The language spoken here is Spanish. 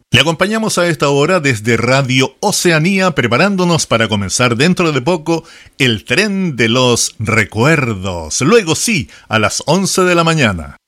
Le acompañamos a esta hora desde Radio Oceanía, preparándonos para comenzar dentro de poco el tren de los recuerdos. Luego sí, a las 11 de la mañana.